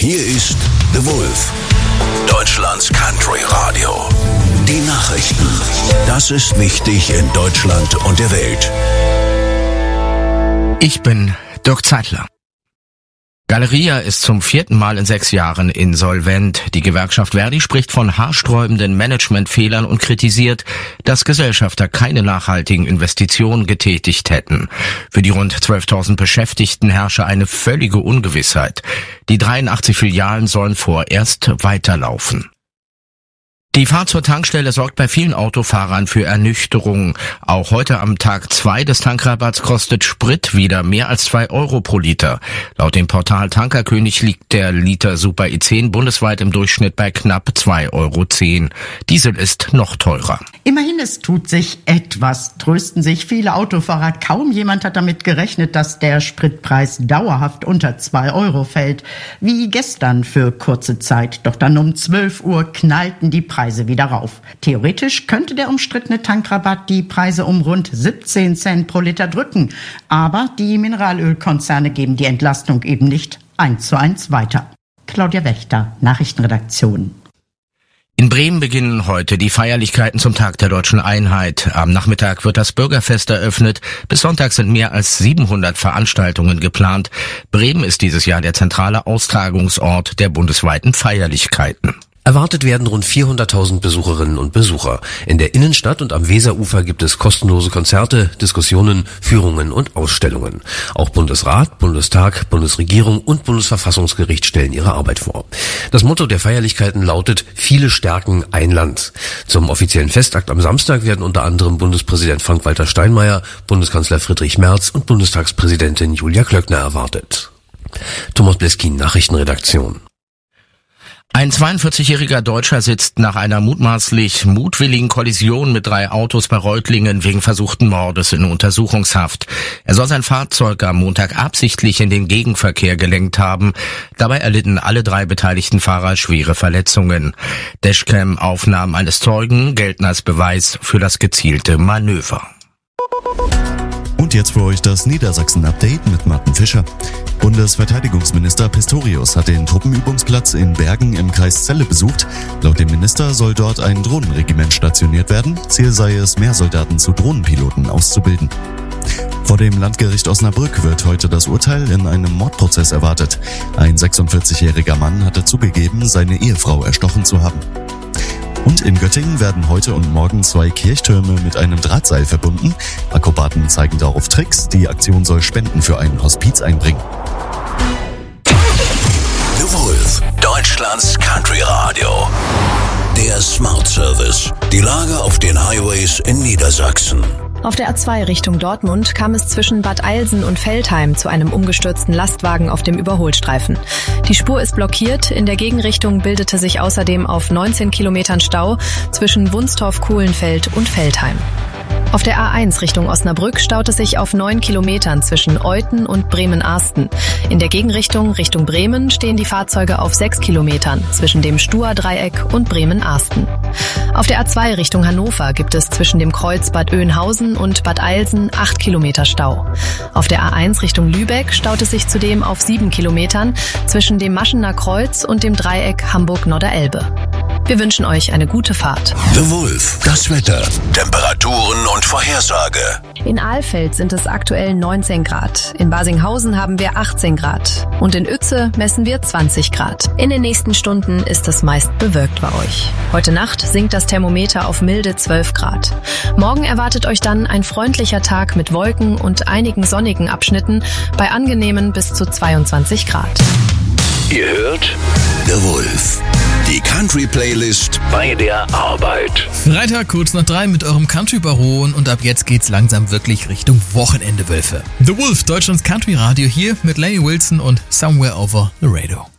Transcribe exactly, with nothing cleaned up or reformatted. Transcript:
Hier ist The Wolf, Deutschlands Country Radio. Die Nachrichten. Das ist wichtig in Deutschland und der Welt. Ich bin Dirk Zeitler. Galeria ist zum vierten Mal in sechs Jahren insolvent. Die Gewerkschaft Verdi spricht von haarsträubenden Managementfehlern und kritisiert, dass Gesellschafter keine nachhaltigen Investitionen getätigt hätten. Für die rund zwölftausend Beschäftigten herrsche eine völlige Ungewissheit. Die dreiundachtzig Filialen sollen vorerst weiterlaufen. Die Fahrt zur Tankstelle sorgt bei vielen Autofahrern für Ernüchterung. Auch heute am Tag zwei des Tankrabatts kostet Sprit wieder mehr als zwei Euro pro Liter. Laut dem Portal Tankerkönig liegt der Liter Super E zehn bundesweit im Durchschnitt bei knapp zwei Euro zehn. Diesel ist noch teurer. Immerhin, es tut sich etwas, trösten sich viele Autofahrer. Kaum jemand hat damit gerechnet, dass der Spritpreis dauerhaft unter zwei Euro fällt. Wie gestern für kurze Zeit. Doch dann um zwölf Uhr knallten die Preise wieder rauf. Theoretisch könnte der umstrittene Tankrabatt die Preise um rund siebzehn Cent pro Liter drücken. Aber die Mineralölkonzerne geben die Entlastung eben nicht eins zu eins weiter. Claudia Wächter, Nachrichtenredaktion. In Bremen beginnen heute die Feierlichkeiten zum Tag der Deutschen Einheit. Am Nachmittag wird das Bürgerfest eröffnet. Bis Sonntag sind mehr als siebenhundert Veranstaltungen geplant. Bremen ist dieses Jahr der zentrale Austragungsort der bundesweiten Feierlichkeiten. Erwartet werden rund vierhunderttausend Besucherinnen und Besucher. In der Innenstadt und am Weserufer gibt es kostenlose Konzerte, Diskussionen, Führungen und Ausstellungen. Auch Bundesrat, Bundestag, Bundesregierung und Bundesverfassungsgericht stellen ihre Arbeit vor. Das Motto der Feierlichkeiten lautet: Viele stärken ein Land. Zum offiziellen Festakt am Samstag werden unter anderem Bundespräsident Frank-Walter Steinmeier, Bundeskanzler Friedrich Merz und Bundestagspräsidentin Julia Klöckner erwartet. Thomas Bleskin, Nachrichtenredaktion. Ein zweiundvierzigjähriger Deutscher sitzt nach einer mutmaßlich mutwilligen Kollision mit drei Autos bei Reutlingen wegen versuchten Mordes in Untersuchungshaft. Er soll sein Fahrzeug am Montag absichtlich in den Gegenverkehr gelenkt haben. Dabei erlitten alle drei beteiligten Fahrer schwere Verletzungen. Dashcam-Aufnahmen eines Zeugen gelten als Beweis für das gezielte Manöver. Und jetzt für euch das Niedersachsen-Update mit Martin Fischer. Bundesverteidigungsminister Pistorius hat den Truppenübungsplatz in Bergen im Kreis Celle besucht. Laut dem Minister soll dort ein Drohnenregiment stationiert werden. Ziel sei es, mehr Soldaten zu Drohnenpiloten auszubilden. Vor dem Landgericht Osnabrück wird heute das Urteil in einem Mordprozess erwartet. Ein sechsundvierzigjähriger Mann hatte zugegeben, seine Ehefrau erstochen zu haben. Und in Göttingen werden heute und morgen zwei Kirchtürme mit einem Drahtseil verbunden. Akrobaten zeigen darauf Tricks. Die Aktion soll Spenden für ein Hospiz einbringen. The Wolf, Deutschlands Country Radio. Der Smart Service. Die Lage auf den Highways in Niedersachsen. Auf der A zwei Richtung Dortmund kam es zwischen Bad Eilsen und Veltheim zu einem umgestürzten Lastwagen auf dem Überholstreifen. Die Spur ist blockiert. In der Gegenrichtung bildete sich außerdem auf neunzehn Kilometern Stau zwischen Wunstorf-Kuhlenfeld und Veltheim. Auf der A eins Richtung Osnabrück staut es sich auf neun Kilometern zwischen Euthen und Bremen-Arsten. In der Gegenrichtung Richtung Bremen stehen die Fahrzeuge auf sechs Kilometern zwischen dem Stuhr-Dreieck und Bremen-Arsten. Auf der A zwei Richtung Hannover gibt es zwischen dem Kreuz Bad Oeynhausen und Bad Eilsen acht Kilometer Stau. Auf der A eins Richtung Lübeck staut es sich zudem auf sieben Kilometern zwischen dem Maschener Kreuz und dem Dreieck Hamburg-Nordderelbe. Wir wünschen euch eine gute Fahrt. The Wolf, das Wetter, Temperaturen und Vorhersage. In Alfeld sind es aktuell neunzehn Grad. In Basinghausen haben wir achtzehn Grad. Und in Uetze messen wir zwanzig Grad. In den nächsten Stunden ist es meist bewölkt bei euch. Heute Nacht sinkt das Thermometer auf milde zwölf Grad. Morgen erwartet euch dann ein freundlicher Tag mit Wolken und einigen sonnigen Abschnitten bei angenehmen bis zu zweiundzwanzig Grad. Ihr hört The Wolf. Die Country-Playlist bei der Arbeit. Freitag kurz nach drei mit eurem Country-Baron und ab jetzt geht's langsam wirklich Richtung Wochenende, Wölfe. The Wolf, Deutschlands Country-Radio hier mit Lenny Wilson und Somewhere Over Laredo.